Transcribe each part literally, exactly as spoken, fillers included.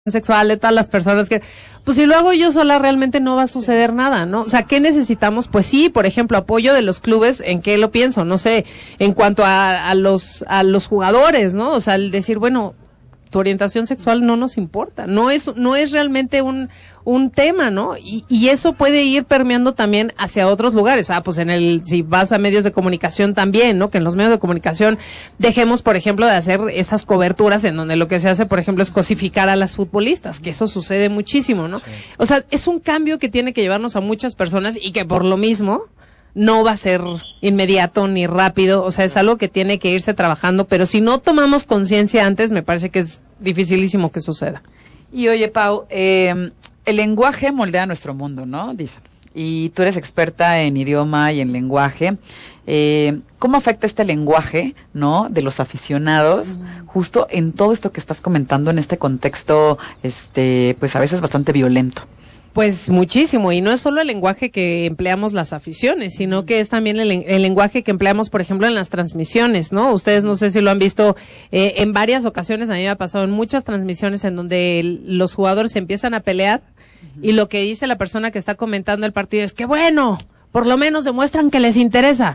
sexual de todas las personas que, pues si lo hago yo sola realmente no va a suceder nada, ¿no? O sea, ¿qué necesitamos? Pues sí, por ejemplo, apoyo de los clubes, ¿en qué lo pienso? No sé, en cuanto a, a los, a los jugadores, ¿no? O sea, el decir, bueno, tu orientación sexual no nos importa, no es, no es realmente un, un tema, ¿no? Y, y eso puede ir permeando también hacia otros lugares. Ah, pues en el, si vas a medios de comunicación también, ¿no? Que en los medios de comunicación dejemos, por ejemplo, de hacer esas coberturas en donde lo que se hace, por ejemplo, es cosificar a las futbolistas, que eso sucede muchísimo, ¿no? Sí. O sea, es un cambio que tiene que llevarnos a muchas personas y que por lo mismo no va a ser inmediato ni rápido, o sea, es algo que tiene que irse trabajando, pero si no tomamos conciencia antes, me parece que es dificilísimo que suceda. Y oye, Pau, eh, el lenguaje moldea nuestro mundo, ¿no? Dicen. Y tú eres experta en idioma y en lenguaje. Eh, ¿Cómo afecta este lenguaje, ¿no? De los aficionados, uh-huh. justo en todo esto que estás comentando en este contexto, este, pues a veces bastante violento? Pues muchísimo, y no es solo el lenguaje que empleamos las aficiones, sino que es también el, el lenguaje que empleamos, por ejemplo, en las transmisiones, ¿no? Ustedes no sé si lo han visto eh, en varias ocasiones, a mí me ha pasado en muchas transmisiones en donde el, los jugadores se empiezan a pelear uh-huh. y lo que dice la persona que está comentando el partido es que bueno, por lo menos demuestran que les interesa.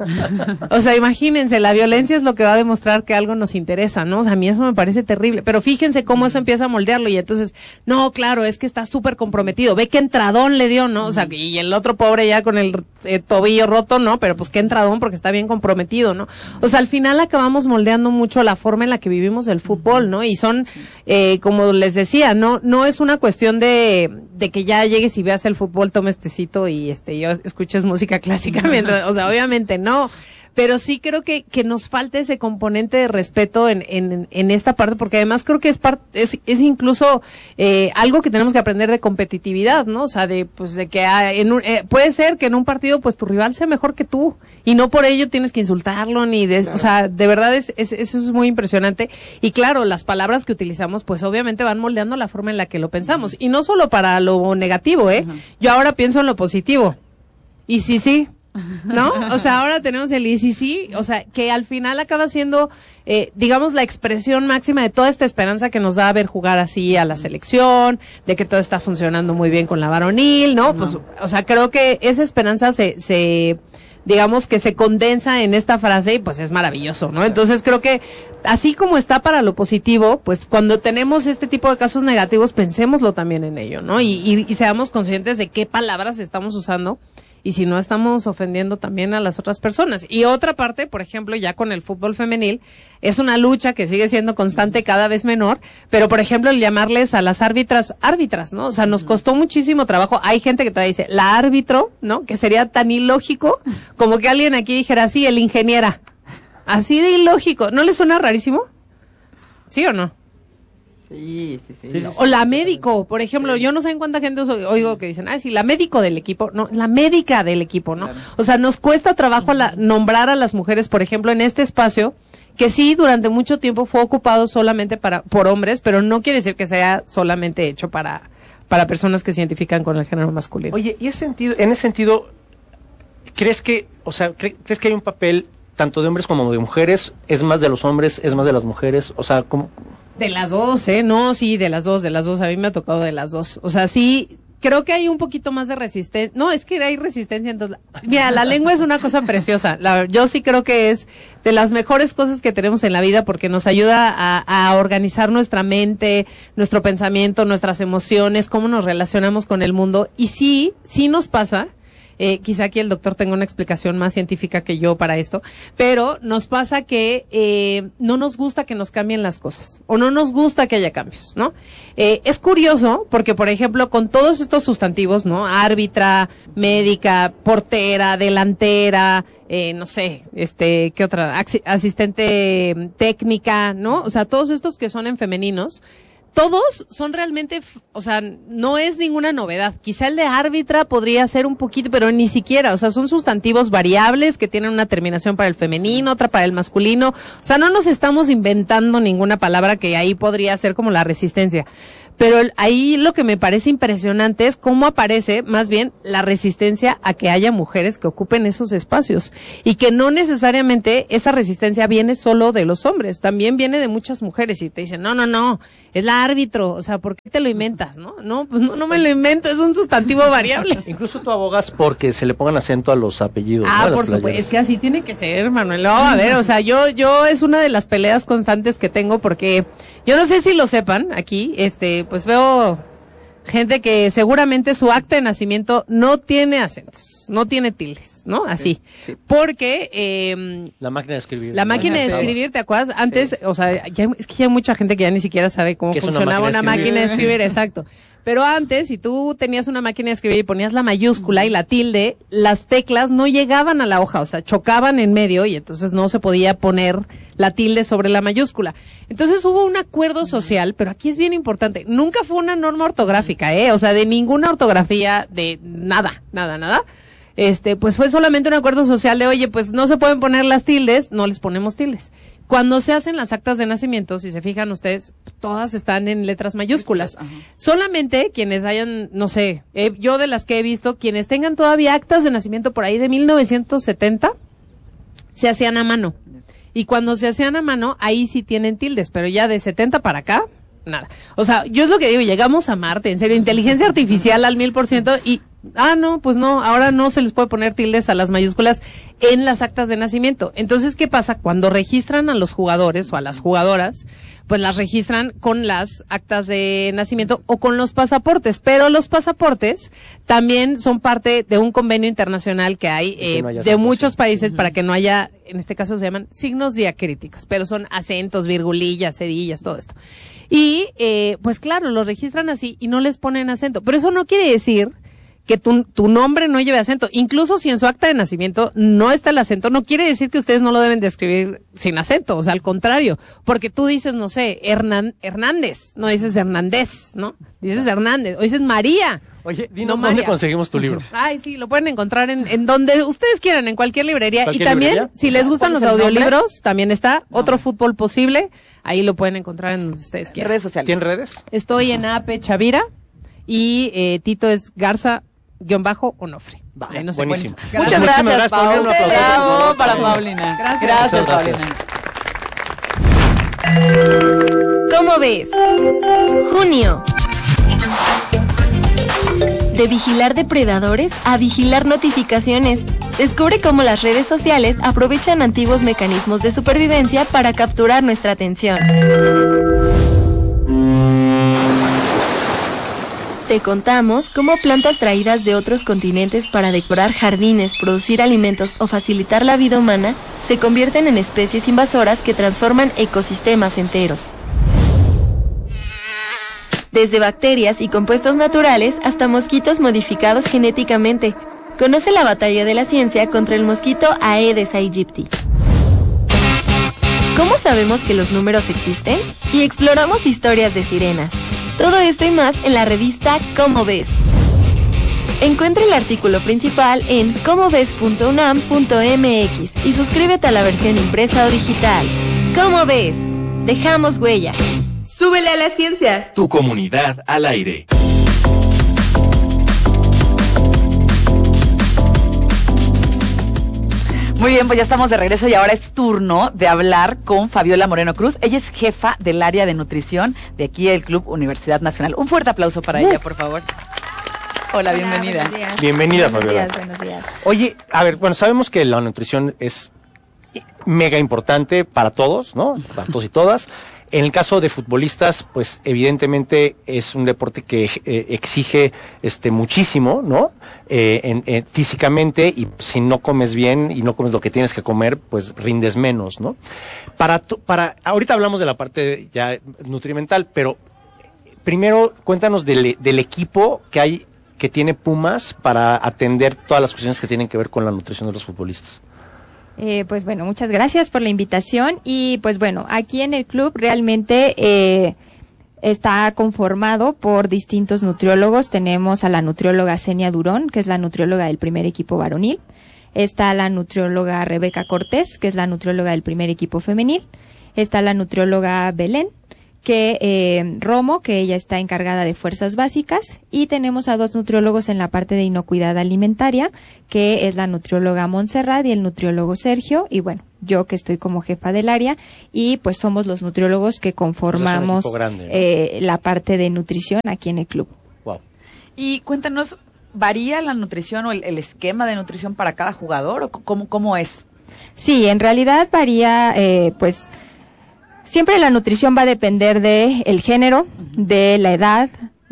O sea, imagínense, la violencia es lo que va a demostrar que algo nos interesa, ¿no? O sea, a mí eso me parece terrible, pero fíjense cómo eso empieza a moldearlo y entonces, no, claro, es que está súper comprometido, ve qué entradón le dio, ¿no? O sea, y el otro pobre ya con el eh, tobillo roto, ¿no? Pero pues qué entradón porque está bien comprometido, ¿no? O sea, al final acabamos moldeando mucho la forma en la que vivimos el fútbol, ¿no? Y son, eh, como les decía, no no es una cuestión de, de que ya llegues y veas el fútbol, tomes tecito y este, yo escuches música clásica mientras, o sea, obviamente no. Pero sí creo que, que nos falta ese componente de respeto en, en, en esta parte, porque además creo que es parte, es, es incluso, eh, algo que tenemos que aprender de competitividad, ¿no? O sea, de, pues, de que ah, en un, eh, puede ser que en un partido, pues, tu rival sea mejor que tú, y no por ello tienes que insultarlo, ni de, claro. O sea, de verdad es, es, eso es muy impresionante. Y claro, las palabras que utilizamos, pues, obviamente van moldeando la forma en la que lo pensamos, y no solo para lo negativo, ¿eh? Uh-huh. Yo ahora pienso en lo positivo. Y sí, sí. ¿No? O sea, ahora tenemos el y sí, sí, o sea, que al final acaba siendo, eh, digamos, la expresión máxima de toda esta esperanza que nos da ver jugar así a la selección, de que todo está funcionando muy bien con la varonil, ¿no? Pues, o sea, creo que esa esperanza se, se, digamos que se condensa en esta frase y pues es maravilloso, ¿no? Entonces creo que así como está para lo positivo, pues cuando tenemos este tipo de casos negativos, pensémoslo también en ello, ¿no? Y, y, y seamos conscientes de qué palabras estamos usando y si no estamos ofendiendo también a las otras personas. Y otra parte, por ejemplo, ya con el fútbol femenil, es una lucha que sigue siendo constante, cada vez menor, pero por ejemplo el llamarles a las árbitras, árbitras, ¿no? O sea, nos costó muchísimo trabajo. Hay gente que todavía dice, la árbitro, ¿no? Que sería tan ilógico como que alguien aquí dijera, sí, el ingeniera. Así de ilógico. ¿No les suena rarísimo? ¿Sí o no? Sí, sí, sí. sí, sí o la médico, por ejemplo, sí. Yo no sé en cuánta gente oigo que dicen, ah, sí, la médico del equipo, no, la médica del equipo, ¿no? Claro. O sea, nos cuesta trabajo la, nombrar a las mujeres, por ejemplo, en este espacio, que sí, durante mucho tiempo fue ocupado solamente para, por hombres, pero no quiere decir que sea solamente hecho para, para personas que se identifican con el género masculino. Oye, y ese sentido, en ese sentido, ¿crees que, o sea, cre- crees que hay un papel tanto de hombres como de mujeres? ¿Es más de los hombres, es más de las mujeres? O sea, ¿cómo? De las dos, ¿eh? No, sí, de las dos, de las dos. A mí me ha tocado de las dos. O sea, sí, creo que hay un poquito más de resistencia. No, es que hay resistencia. Entonces, mira, la lengua es una cosa preciosa. La, yo sí creo que es de las mejores cosas que tenemos en la vida porque nos ayuda a, a organizar nuestra mente, nuestro pensamiento, nuestras emociones, cómo nos relacionamos con el mundo. Y sí, sí nos pasa. Eh, quizá aquí el doctor tenga una explicación más científica que yo para esto, pero nos pasa que eh, no nos gusta que nos cambien las cosas, o no nos gusta que haya cambios, ¿no? Eh, es curioso, porque por ejemplo, con todos estos sustantivos, ¿no? Árbitra, médica, portera, delantera, eh, no sé, este, ¿qué otra? Asi- asistente técnica, ¿no? O sea, todos estos que son en femeninos, todos son realmente, o sea, no es ninguna novedad. Quizá el de árbitra podría ser un poquito, pero ni siquiera, o sea, son sustantivos variables que tienen una terminación para el femenino, otra para el masculino. O sea, no nos estamos inventando ninguna palabra que ahí podría ser como la resistencia. Pero el, ahí lo que me parece impresionante es cómo aparece más bien la resistencia a que haya mujeres que ocupen esos espacios y que no necesariamente esa resistencia viene solo de los hombres, también viene de muchas mujeres y te dicen, no, no, no, es la árbitro, o sea, ¿por qué te lo inventas, no? No, pues no, no me lo invento, es un sustantivo variable. Incluso tú abogas porque se le pongan acento a los apellidos. Ah, ¿no? por supuesto, es que así tiene que ser, Manuel. No, a ver, o sea, yo, yo es una de las peleas constantes que tengo porque yo no sé si lo sepan aquí, este, pues veo gente que seguramente su acta de nacimiento no tiene acentos, no tiene tildes, ¿no? Así. Sí, sí. Porque eh, la máquina de escribir. La máquina de escribir, ¿te acuerdas? Antes, sí. o sea, ya, es que ya hay mucha gente que ya ni siquiera sabe cómo funcionaba una máquina, una máquina de escribir, exacto. Pero antes, si tú tenías una máquina de escribir y ponías la mayúscula y la tilde, las teclas no llegaban a la hoja, o sea, chocaban en medio y entonces no se podía poner la tilde sobre la mayúscula. Entonces hubo un acuerdo social, pero aquí es bien importante, nunca fue una norma ortográfica, ¿eh? O sea, de ninguna ortografía, de nada, nada, nada. Este, pues fue solamente un acuerdo social de, oye, pues no se pueden poner las tildes, no les ponemos tildes. Cuando se hacen las actas de nacimiento, si se fijan ustedes, todas están en letras mayúsculas. Ajá. Solamente quienes hayan, no sé, eh, yo de las que he visto, quienes tengan todavía actas de nacimiento por ahí de mil novecientos setenta, se hacían a mano. Y cuando se hacían a mano, ahí sí tienen tildes, pero ya de setenta para acá, nada. O sea, yo es lo que digo, llegamos a Marte, en serio, inteligencia artificial al mil por ciento y... Ah, no, pues no, ahora no se les puede poner tildes a las mayúsculas en las actas de nacimiento. Entonces, ¿qué pasa? Cuando registran a los jugadores o a las jugadoras, pues las registran con las actas de nacimiento o con los pasaportes. Pero los pasaportes también son parte de un convenio internacional que hay eh, no de muchos países uh-huh. para que no haya, en este caso se llaman signos diacríticos, pero son acentos, virgulillas, cedillas, todo esto. Y, eh, pues claro, los registran así y no les ponen acento. Pero eso no quiere decir que tu, tu nombre no lleve acento. Incluso si en su acta de nacimiento no está el acento, no quiere decir que ustedes no lo deben de escribir sin acento, o sea, al contrario, porque tú dices, no sé, Hernán, Hernández, no dices Hernández, ¿no? Dices Hernández, o dices María. Oye, dinos no dónde conseguimos tu libro. Ay, sí, lo pueden encontrar en, en donde ustedes quieran, en cualquier librería. ¿Cualquier y también, librería? Si les gustan los audiolibros, también está no. Otro Fútbol Posible, ahí lo pueden encontrar en donde ustedes quieran. Redes sociales. ¿Tienen redes? Estoy en A P Chavira y eh, Tito es Garza guión bajo Onofre. Vale, no sé, buenísimo. Muchas gracias, gracias Paulina. Un aplauso. Bravo para Paulina. Gracias. Gracias, gracias. Paulina. ¿Cómo ves? Junio. De vigilar depredadores a vigilar notificaciones. Descubre cómo las redes sociales aprovechan antiguos mecanismos de supervivencia para capturar nuestra atención. Te contamos cómo plantas traídas de otros continentes para decorar jardines, producir alimentos o facilitar la vida humana se convierten en especies invasoras que transforman ecosistemas enteros. Desde bacterias y compuestos naturales hasta mosquitos modificados genéticamente. Conoce la batalla de la ciencia contra el mosquito Aedes aegypti. ¿Cómo sabemos que los números existen? Y exploramos historias de sirenas. Todo esto y más en la revista ¿Cómo ves? Encuentra el artículo principal en cómo ves punto unam punto m x y suscríbete a la versión impresa o digital. ¿Cómo ves? Dejamos huella. ¡Súbele a la ciencia! Tu comunidad al aire. Muy bien, pues ya estamos de regreso y ahora es turno de hablar con Fabiola Moreno Cruz. Ella es jefa del área de nutrición de aquí del Club Universidad Nacional. Un fuerte aplauso para uh. ella, por favor. Hola, Hola bienvenida. Bienvenida, buenos Fabiola. Días, buenos días. Oye, a ver, bueno, sabemos que la nutrición es mega importante para todos, ¿no? Para todos y todas. En el caso de futbolistas, pues evidentemente es un deporte que eh, exige este muchísimo, ¿no? Eh, en, en, físicamente, y si no comes bien y no comes lo que tienes que comer, pues rindes menos, ¿no? Para, tu, para ahorita hablamos de la parte ya nutrimental, pero primero cuéntanos del, del equipo que hay, que tiene Pumas para atender todas las cuestiones que tienen que ver con la nutrición de los futbolistas. Eh, pues bueno, muchas gracias por la invitación y pues bueno, aquí en el club realmente eh, está conformado por distintos nutriólogos. Tenemos a la nutrióloga Zenia Durón, que es la nutrióloga del primer equipo varonil. Está la nutrióloga Rebeca Cortés, que es la nutrióloga del primer equipo femenil. Está la nutrióloga Belén, que eh, Romo, que ella está encargada de fuerzas básicas, y tenemos a dos nutriólogos en la parte de inocuidad alimentaria, que es la nutrióloga Montserrat y el nutriólogo Sergio, y bueno, yo que estoy como jefa del área, y pues somos los nutriólogos que conformamos pues es un equipo grande, ¿no? eh, la parte de nutrición aquí en el club. Wow. Y cuéntanos, ¿varía la nutrición o el, el esquema de nutrición para cada jugador o cómo, cómo es? Sí, en realidad varía, eh, pues, siempre la nutrición va a depender de el género, de la edad,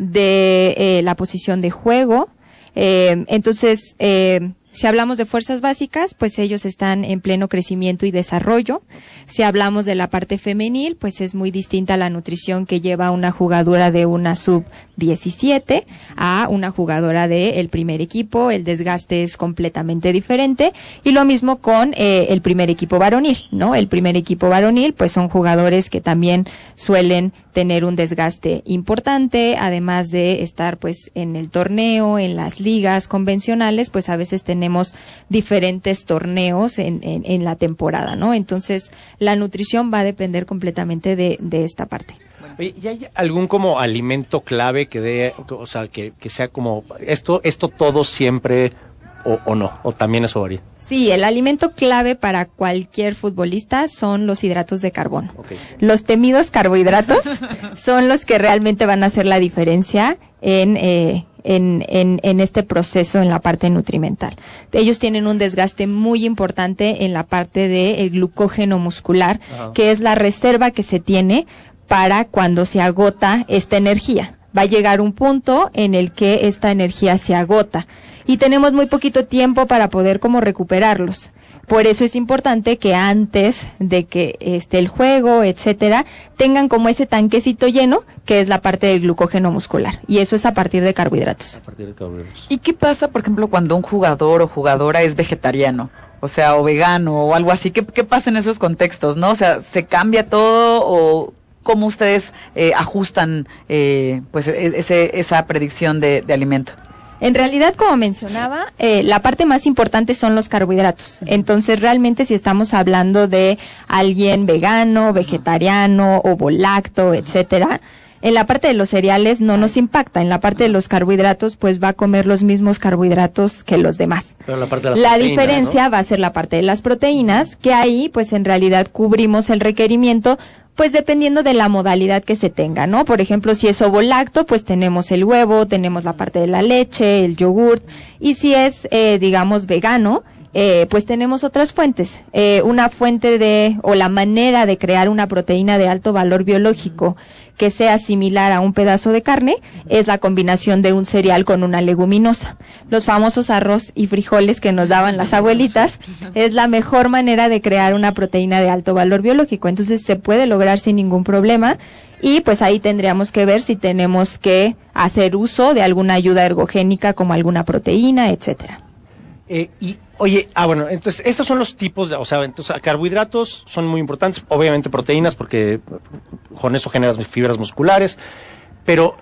de eh, la posición de juego. Eh, entonces, eh, si hablamos de fuerzas básicas, pues ellos están en pleno crecimiento y desarrollo. Si hablamos de la parte femenil, pues es muy distinta la nutrición que lleva una jugadora de una sub diecisiete a una jugadora del primer equipo. El desgaste es completamente diferente. Y lo mismo con eh, el primer equipo varonil, ¿no? El primer equipo varonil, pues son jugadores que también suelen tener un desgaste importante, además de estar pues en el torneo, en las ligas convencionales, pues a veces tenemos diferentes torneos en, en, en la temporada, ¿no? Entonces, la nutrición va a depender completamente de, de esta parte. Oye, ¿y hay algún como alimento clave que dé, o sea, que, que sea como esto, esto todo siempre o, o no, o también eso varía? Sí, el alimento clave para cualquier futbolista son los hidratos de carbono. Okay. Los temidos carbohidratos son los que realmente van a hacer la diferencia en, eh, en, en, en este proceso en la parte nutrimental. Ellos tienen un desgaste muy importante en la parte del glucógeno muscular, uh-huh. que es la reserva que se tiene para cuando se agota esta energía. Va a llegar un punto en el que esta energía se agota y tenemos muy poquito tiempo para poder como recuperarlos. Por eso es importante que antes de que esté el juego, etcétera, tengan como ese tanquecito lleno, que es la parte del glucógeno muscular. Y eso es a partir de carbohidratos. A partir de carbohidratos. ¿Y qué pasa, por ejemplo, cuando un jugador o jugadora es vegetariano? O sea, o vegano o algo así. ¿Qué, qué pasa en esos contextos, no? O sea, ¿se cambia todo o cómo ustedes eh, ajustan eh, pues ese, esa predicción de, de alimento? En realidad, como mencionaba, eh, la parte más importante son los carbohidratos. Entonces, realmente, si estamos hablando de alguien vegano, vegetariano, ovolacto, etcétera, en la parte de los cereales no nos impacta. En la parte de los carbohidratos, pues va a comer los mismos carbohidratos que los demás. Pero la parte de las la proteínas, diferencia, ¿no?, va a ser la parte de las proteínas, que ahí, pues en realidad cubrimos el requerimiento, pues dependiendo de la modalidad que se tenga, ¿no? Por ejemplo, si es ovolacto, pues tenemos el huevo, tenemos la parte de la leche, el yogurt, y si es, eh, digamos, vegano, eh, pues tenemos otras fuentes. Eh, una fuente de, o la manera de crear una proteína de alto valor biológico que sea similar a un pedazo de carne es la combinación de un cereal con una leguminosa. Los famosos arroz y frijoles que nos daban las abuelitas es la mejor manera de crear una proteína de alto valor biológico. Entonces se puede lograr sin ningún problema y pues ahí tendríamos que ver si tenemos que hacer uso de alguna ayuda ergogénica como alguna proteína, etcétera. Eh, y, oye, ah, bueno, entonces, estos son los tipos de, o sea, entonces, carbohidratos son muy importantes, obviamente proteínas, porque con eso generas fibras musculares, pero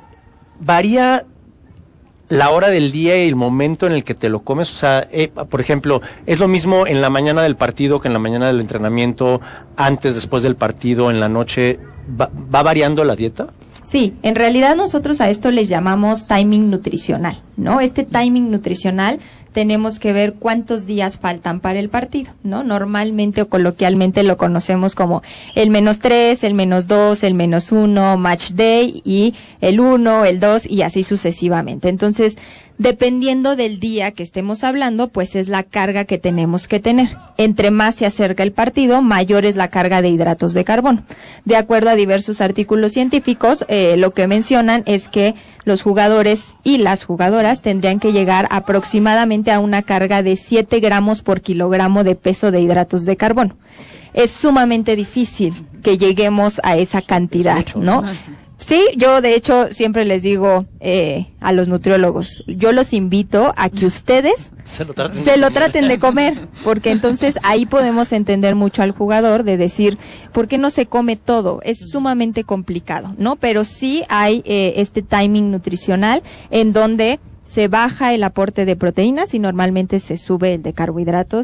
varía la hora del día y el momento en el que te lo comes, o sea, eh, por ejemplo, ¿es lo mismo en la mañana del partido que en la mañana del entrenamiento, antes, después del partido, en la noche? ¿Va, va variando la dieta? Sí, en realidad nosotros a esto les llamamos timing nutricional, ¿no? Este timing nutricional tenemos que ver cuántos días faltan para el partido, ¿no? Normalmente o coloquialmente lo conocemos como el menos tres, el menos dos, el menos uno, match day y el uno, el dos y así sucesivamente. Entonces, dependiendo del día que estemos hablando, pues es la carga que tenemos que tener. Entre más se acerca el partido, mayor es la carga de hidratos de carbono. De acuerdo a diversos artículos científicos, eh, lo que mencionan es que los jugadores y las jugadoras tendrían que llegar aproximadamente a una carga de siete gramos por kilogramo de peso de hidratos de carbono. Es sumamente difícil que lleguemos a esa cantidad, ¿no? Sí, yo de hecho siempre les digo eh, a los nutriólogos, yo los invito a que ustedes se lo traten, se lo traten de comer, porque entonces ahí podemos entender mucho al jugador de decir, ¿por qué no se come todo? Es sumamente complicado, ¿no? Pero sí hay eh, este timing nutricional en donde se baja el aporte de proteínas y normalmente se sube el de carbohidratos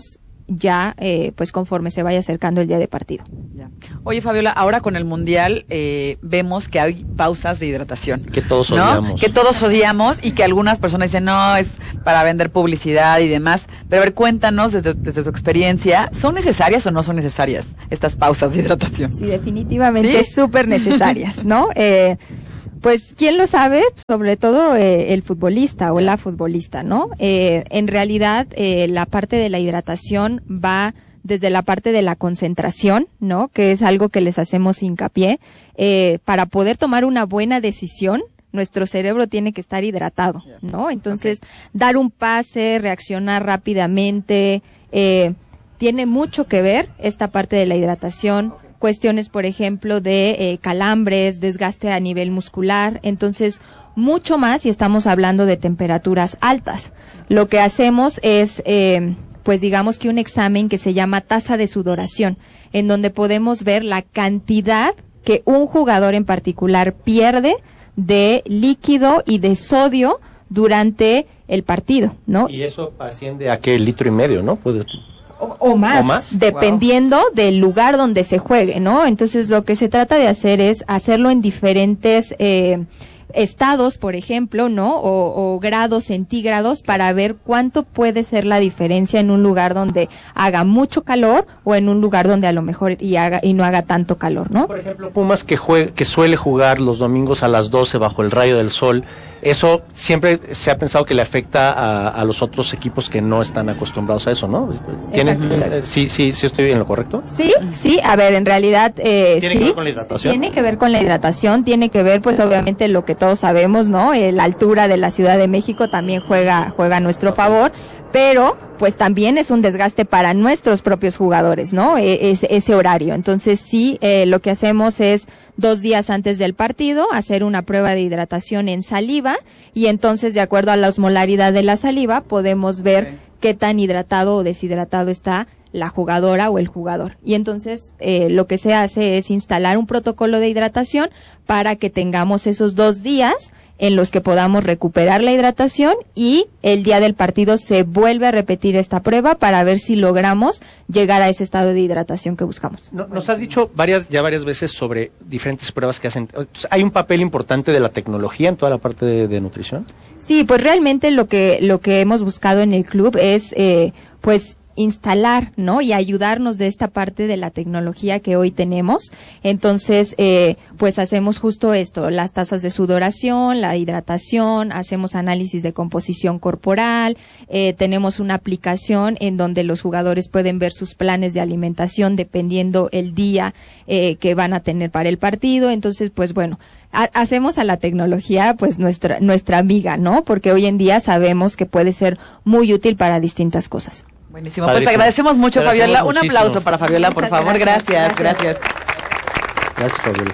ya eh, pues conforme se vaya acercando el día de partido. Ya. Oye, Fabiola, ahora con el Mundial eh, vemos que hay pausas de hidratación. Que todos ¿no? odiamos. Que todos odiamos y que algunas personas dicen, no, es para vender publicidad y demás. Pero a ver, cuéntanos desde, desde tu experiencia, ¿son necesarias o no son necesarias estas pausas de hidratación? Sí, definitivamente ¿Sí? súper necesarias, ¿no? Eh, Pues, ¿quién lo sabe? Sobre todo eh, el futbolista o la futbolista, ¿no? Eh, en realidad, eh, la parte de la hidratación va desde la parte de la concentración, ¿no? Que es algo que les hacemos hincapié. Eh, para poder tomar una buena decisión, nuestro cerebro tiene que estar hidratado, ¿no? Entonces, okay. dar un pase, reaccionar rápidamente, eh, tiene mucho que ver esta parte de la hidratación. Cuestiones, por ejemplo, de eh, calambres, desgaste a nivel muscular, entonces mucho más si estamos hablando de temperaturas altas. Lo que hacemos es, eh, pues digamos que un examen que se llama tasa de sudoración, en donde podemos ver la cantidad que un jugador en particular pierde de líquido y de sodio durante el partido, ¿no? Y eso asciende a qué litro y medio, ¿no? Puede... O, o, más, o más, dependiendo wow. del lugar donde se juegue, ¿no? Entonces, lo que se trata de hacer es hacerlo en diferentes eh, estados, por ejemplo, ¿no? O, o grados centígrados para ver cuánto puede ser la diferencia en un lugar donde haga mucho calor o en un lugar donde a lo mejor y haga y no haga tanto calor, ¿no? Por ejemplo, Pumas que juegue, que suele jugar los domingos a las doce bajo el rayo del sol. Eso siempre se ha pensado que le afecta a, a los otros equipos que no están acostumbrados a eso, ¿no? ¿Tienen, eh, sí, sí, sí estoy en lo correcto? Sí, sí, a ver, en realidad eh, ¿Tiene sí, que ver con la hidratación? Tiene que ver con la hidratación, tiene que ver, pues obviamente lo que todos sabemos, ¿no? Eh, la altura de la Ciudad de México también juega, juega a nuestro favor, pero pues también es un desgaste para nuestros propios jugadores, ¿no? E- ese, ese horario. Entonces sí, eh, lo que hacemos es dos días antes del partido hacer una prueba de hidratación en saliva y entonces de acuerdo a la osmolaridad de la saliva podemos ver okay. qué tan hidratado o deshidratado está la jugadora o el jugador. Y entonces eh, lo que se hace es instalar un protocolo de hidratación para que tengamos esos dos días en los que podamos recuperar la hidratación y el día del partido se vuelve a repetir esta prueba para ver si logramos llegar a ese estado de hidratación que buscamos. No, nos has dicho varias ya varias veces sobre diferentes pruebas que hacen. ¿Hay un papel importante de la tecnología en toda la parte de, de nutrición? Sí, pues realmente lo que lo que hemos buscado en el club es eh, pues instalar, ¿no? Y ayudarnos de esta parte de la tecnología que hoy tenemos. Entonces, eh, pues hacemos justo esto, las tasas de sudoración, la hidratación, hacemos análisis de composición corporal, eh, tenemos una aplicación en donde los jugadores pueden ver sus planes de alimentación dependiendo el día eh, que van a tener para el partido. Entonces, pues bueno, ha- hacemos a la tecnología pues nuestra, nuestra amiga, ¿no? Porque hoy en día sabemos que puede ser muy útil para distintas cosas. Buenísimo, pues te agradecemos mucho, te agradecemos Fabiola. Muchísimo. Un aplauso para Fabiola, por Muchas favor. Gracias, Gracias, gracias. Gracias, Fabiola.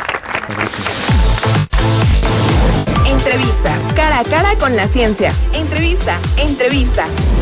Entrevista, cara a cara con la ciencia. Entrevista, entrevista.